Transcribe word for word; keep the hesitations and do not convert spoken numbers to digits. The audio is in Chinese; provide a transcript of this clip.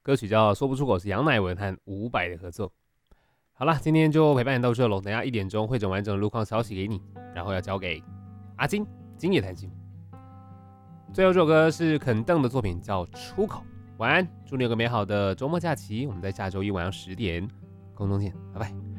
歌曲叫《说不出口》，是杨乃文和伍佰的合作。好了，今天就陪伴你到这喽。等一下一点钟会整完整的路况消息给你，然后要交给阿金，今夜谈心。最后这首歌是肯邓的作品，叫《出口》。晚安，祝你有个美好的周末假期。我们在下周一晚上十点空中见，拜拜。